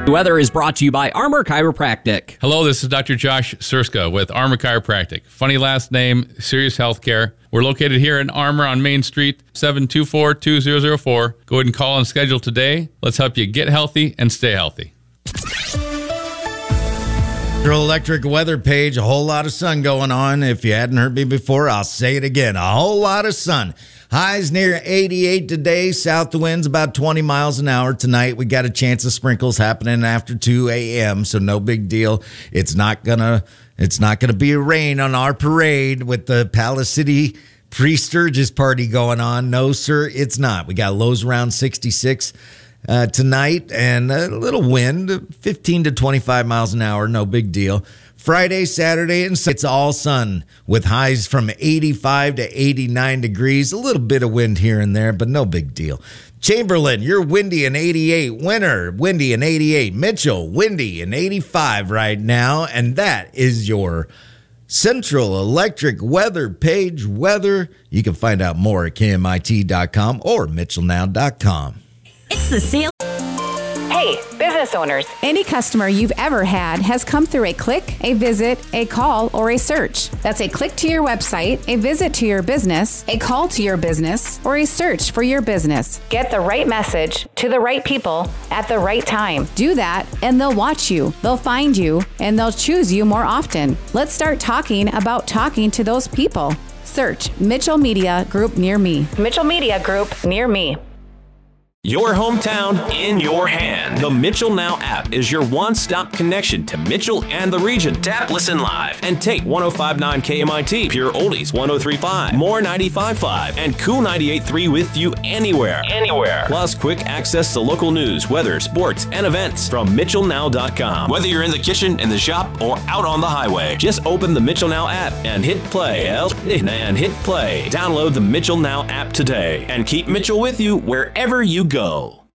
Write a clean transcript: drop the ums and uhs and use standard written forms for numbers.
Weather is brought to you by Armor Chiropractic. Hello, this is Dr. Josh Surska with Armor Chiropractic. Funny last name, serious healthcare. We're located here in Armor on Main Street, 724-2004. Go ahead and call and schedule today. Let's help you get healthy and stay healthy. Electric weather page, a whole lot of sun going on. If you hadn't heard me before, I'll say it again. A whole lot of sun. Highs near 88 today. South winds about 20 miles an hour tonight. We got a chance of sprinkles happening after 2 a.m., so no big deal. It's not gonna be rain on our parade with the Palace City Pre-Sturgis party going on. No, sir, it's not. We got lows around 66 tonight and a little wind, 15 to 25 miles an hour. No big deal. Friday, Saturday, and Sunday, it's all sun with highs from 85 to 89 degrees. A little bit of wind here and there, but no big deal. Chamberlain, you're windy in 88. Winter, windy in 88. Mitchell, windy in 85 right now. And that is your Central Electric weather page weather. You can find out more at KMIT.com or MitchellNow.com. It's the sale. Hey, business owners. Any customer you've ever had has come through a click, a visit, a call, or a search. That's a click to your website, a visit to your business, a call to your business, or a search for your business. Get the right message to the right people at the right time. Do that, and they'll watch you, they'll find you, and they'll choose you more often. Let's start talking about talking to those people. Search Mitchell Media Group near me. Mitchell Media Group near me. Your hometown in your hand. The Mitchell Now app is your one-stop connection to Mitchell and the region. Tap Listen Live and take 105.9 KMIT, Pure Oldies 103.5, More 95.5, and Cool 98.3 with you anywhere. Plus quick access to local news, weather, sports, and events from MitchellNow.com. Whether you're in the kitchen, in the shop, or out on the highway, just open the Mitchell Now app and hit play. Download the Mitchell Now app today and keep Mitchell with you wherever you go.